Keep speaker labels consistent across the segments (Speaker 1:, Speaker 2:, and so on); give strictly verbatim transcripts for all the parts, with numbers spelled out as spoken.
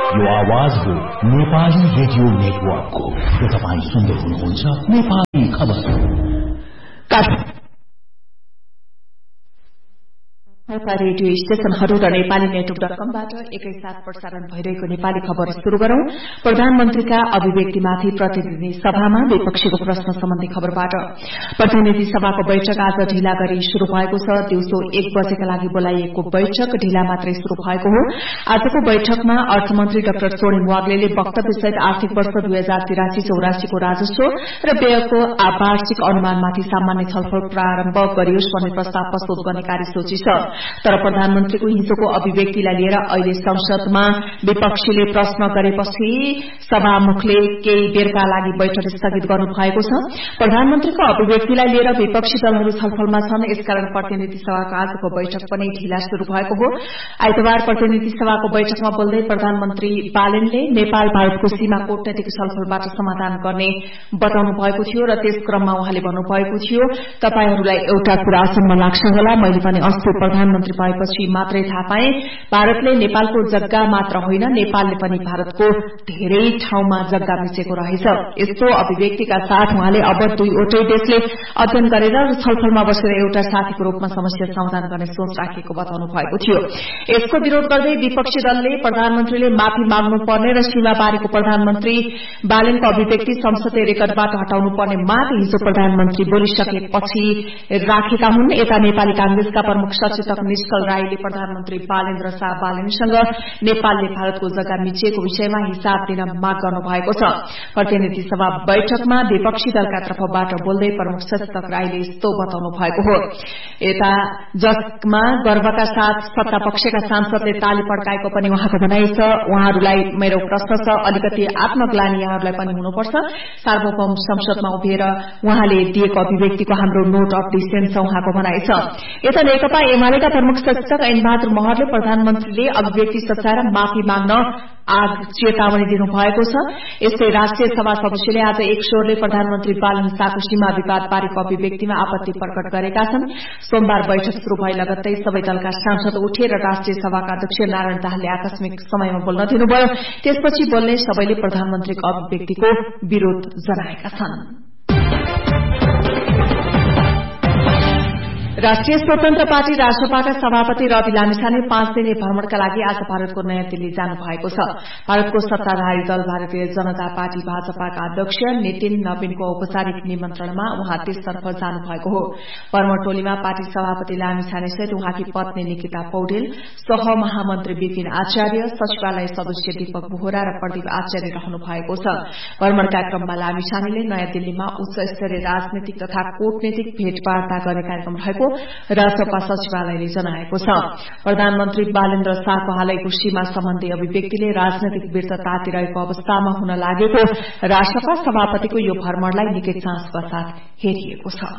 Speaker 1: यो आवाज हो नेपाली रेडियो नेटवर्कको। तपाईँ सुन्दै हुनुहुन्छ नेपाली खबर। रेडियो स्टेशनहरू र नेपाली नेटवर्क डट कमबाट एकैसाथ प्रसारण भइरहेको नेपाली खबर शुरू गरौं। प्रधानमन्त्रीका अभिव्यक्तिमाथि प्रतिनिधि सभामा विपक्षीको प्रश्न सम्बन्धी खबरबाट। प्रतिनिधि सभाको बैठक आज ढिला गरी शुरू भएको छ। दिउँसो एक बजेका लागि बोलाइएको बैठक ढिला मात्रै शुरू भएको हो। आजको बैठकमा अर्थमन्त्री डाक्टर सोनिम वाग्लेले वक्तव्यसहित आर्थिक वर्ष दुई हजार तिरासी चौरासीको राजस्व र व्ययको वार्षिक अनुमानमाथि सामान्य छलफल प्रारम्भ गरियोस् भन्ने प्रस्ताव प्रस्तुत गर्ने कार्यसूची छ। तर प्रधानमन्त्रीको हिजोको अभिव्यक्तिलाई लिएर अहिले संसदमा विपक्षीले प्रश्न गरेपछि सभामुखले केही बेरका लागि बैठक स्थगित गर्नु भएको छ। प्रधानमन्त्रीको अभिव्यक्तिलाई लिएर विपक्षी दलहरू छलफलमा छन्। यसकारण प्रतिनिधि सभाको आजको बैठक पनि ढिला शुरू भएको हो। आइतबार प्रतिनिधि सभाको बैठकमा बोल्दै प्रधानमन्त्री बालेनले नेपाल भारतको सीमा कूटनीतिक छलफलबाट समाधान गर्ने बताउनु भएको थियो र त्यस क्रममा उहाँले भन्नुभएको थियो, तपाईहरूलाई एउटा कुरा अचम्म लाग्छ होला, मैले पनि अस्ति प्रधानमन्त्री भएपछि मात्रै थाहा पाए भारतले नेपालको जग्गा मात्र होइन नेपालले पनि भारतको धेरै ठाउँमा जग्गा मिचेको रहेछ। यस्तो अभिव्यक्तिका साथ उहाँले अब दुईवटै देशले अध्ययन गरेर र छलफलमा बसेर एउटा साथीको रूपमा समस्या समाधान गर्ने सोच राखेको बताउनु भएको थियो। यसको विरोध गर्दै विपक्षी दलले प्रधानमन्त्रीले माफी माग्नुपर्ने र सीमाबारेको प्रधानमन्त्री बालेनको अभिव्यक्ति संसदीय रेकर्डबाट हटाउनु पर्ने माग हिजो प्रधानमन्त्री बोलिसकेपछि राखेका हुन्। यता नेपाली कांग्रेसका प्रमुख सचेतक निश्चल राईले प्रधानमन्त्री बालेन्द्र शाह बालेनसँग नेपालले भारतको जग्गा मिचिएको विषयमा हिसाब दिन माग गर्नु भएको छ। प्रतिनिधि सभा बैठकमा विपक्षी दलका तर्फबाट बोल्दै प्रमुख सचेतक राईले यस्तो बताउनु भएको हो। यता जसमा गर्वका साथ सत्तापक्षका सांसदले ताली पड्काएको पनि उहाँको भनाइ छ। उहाँहरूलाई मेरो प्रश्न छ, अलिकति आत्मग्लानी यहाँहरूलाई पनि हुनुपर्छ। सार्वभौम संसदमा उभिएर उहाँले दिएको अभिव्यक्तिको हाम्रो नोट अफ डिसेन्ट छ उहाँको भनाइ छ। यता नेकपा एमालेका प्रमुख सचेतक ऐनबहादुर महरले प्रधानमन्त्रीले अभिव्यक्ति सच्याएर माफी माग्न आग चेतावनी दिनुभएको छ। यस्तै राष्ट्रिय सभा सदस्यले आज एक स्वरले प्रधानमन्त्री बालन शाहको सीमा विवाद बारेको अभिव्यक्तिमा आपत्ति प्रकट गरेका छन्। सोमबार बैठक शुरू भए लगत्तै सबै दलका सांसद उठेर राष्ट्रिय सभाका अध्यक्ष नारायण दाहालले आकस्मिक समयमा बोल्न दिनुभयो। त्यसपछि बोल्ने सबैले प्रधानमन्त्रीको अभिव्यक्तिको विरोध जनाएका छन्। राष्ट्रिय स्वतन्त्र पार्टी रासपाका सभापति रवि लामिछाने पाँच दिने भ्रमणका लागि आज भारतको नयाँ दिल्ली जानु भएको छ। भारतको सत्ताधारी दल भारतीय जनता पार्टी भाजपाका अध्यक्ष नितिन नवीनको औपचारिक निमन्त्रणमा उहाँ त्यसतर्फ जानु भएको हो। भ्रमण टोलीमा पार्टी सभापति लामिछानेसहित उहाँकी पत्नी निकिता पौडेल, सहमहामन्त्री विपिन आचार्य, सचिवालय सदस्य दीपक बोहरा र प्रदीप आचार्य रहनु भएको छ। भ्रमणका क्रममा लामिछानेले नयाँ दिल्लीमा उच्च स्तरीय राजनीतिक तथा कूटनीतिक भेटवार्ता गर्ने कार्यक्रम रहेको रासपा सचिवालयले जनाएको छ। प्रधानमन्त्री बालेन्द्र शाहको हालैको सीमा सम्बन्धी अभिव्यक्तिले राजनैतिक वीरता तातिरहेको अवस्थामा हुन लागेको रासपा सभापतिको यो भ्रमणलाई निकै चासोका साथ हेरिएको छ।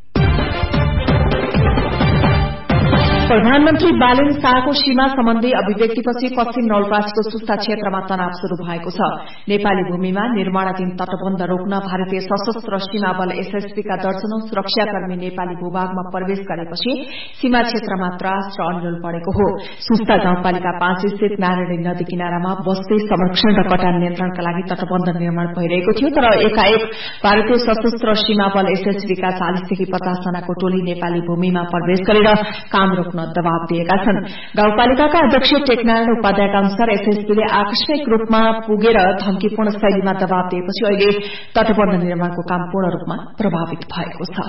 Speaker 1: प्रधानमन्त्री बालेन शाहको सीमा सम्बन्धी अभिव्यक्तिपछि पश्चिम नवलपरासीको सुस्ता क्षेत्रमा तनाव शुरू भएको छ। नेपाली भूमिमा निर्माणाधीन तटबन्ध रोक्न भारतीय सशस्त्र सीमा बल एसएसबीका दर्जनौं सुरक्षाकर्मी नेपाली भूभागमा प्रवेश गरेपछि सीमा क्षेत्रमा त्रास र अन्यल बढ़ेको हो। सुस्ता गाउँपालिका पाँच स्थित नारायणी नदी किनारामा बस्दै संरक्षण र कटान नियन्त्रणका लागि तटबन्ध निर्माण भइरहेको थियो। तर एकाएक भारतीय सशस्त्र सीमा बल एसएसबीका चालिसदेखि पचास जनाको टोली नेपाली भूमिमा प्रवेश गरेर काम रोक्न दबाव दिएका छन्। गाउँपालिकाका अध्यक्ष टेकनारायण उपाध्यायका अनुसार एसएसबीले आकस्मिक रूपमा पुगेर धम्कीपूर्ण शैलीमा दबाव दिएपछि अहिले तटबन्ध निर्माणको काम पूर्ण रूपमा प्रभावित भएको छ।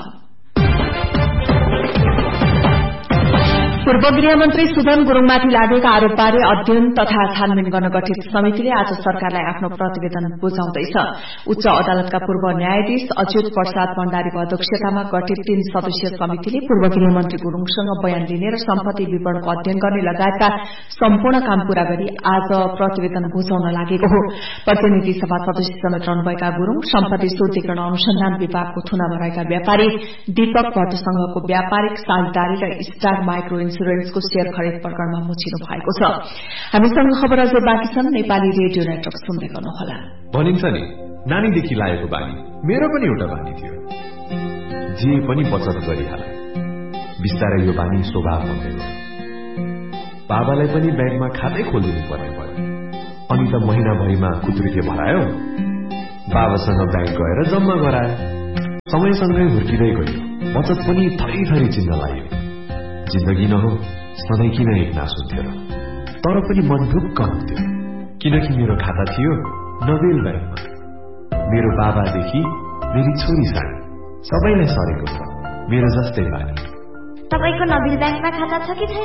Speaker 1: पूर्व गृहमन्त्री सुदन गुरूङमाथि लागेका आरोपबारे अध्ययन तथा छानबिन गर्न गठित समितिले आज सरकारलाई आफ्नो प्रतिवेदन बुझाउँदैछ। उच्च अदालतका पूर्व न्यायाधीश अच्युत प्रसाद भण्डारीको अध्यक्षतामा गठित तीन सदस्यीय समितिले पूर्व गृहमन्त्री गुरूङसँग बयान लिने र सम्पत्ति विवरणको अध्ययन गर्ने लगायतका सम्पूर्ण काम पूरा गरी आज प्रतिवेदन बुझाउन लागेको हो। प्रतिनिधि सभा सदस्य समेत रहनुभएका गुरूङ सम्पत्ति शुद्धिकरण अनुसन्धान विभागको थुनामा रहेका व्यापारी दीपक भट्टसँगको व्यापारिक साझेदारी र स्टार माइक्रो इन्सुरेन्सको शेयर खरिद प्रकरणमा मुछिनु भएको छ। हामीसँग खबर अझै बाँकी छन्। नेपाली रेडियो नेटवर्क सुन्दै गर्नुहोला।
Speaker 2: भनिन्छ नि नानीदेखि लागेको बानी, मेरो पनि एउटा बानी थियो, जे पनि बचत गरिहाल। बिस्तारै यो बानी स्वभाव बन्दै गयो। बाबालाई पनि ब्याङ्कमा खातै खोलिदिनु पर्ने भयो। अनि हामी त महिनाभरिमा कुत्रुके भरायो, बाबासँग ब्याङ्क गएर जम्मा गरायो। समयसँगै हुर्किँदै गयो, बचत पनि थरी थरी चिन्न लाग्यो। जिन्दगी न हो, सधैँ किन एक नास हुन्थ्यो र? तर पनि मन ढुक्क हुन्थ्यो, किनकि मेरो खाता थियो नोबेल ब्याङ्कमा। मेरो बाबादेखि मेरी छोरी सानो सबैलाई सरेको छ मेरो जस्तै बानी।
Speaker 3: तपाईको नोबेल ब्याङ्कमा खाता छ कि छैन?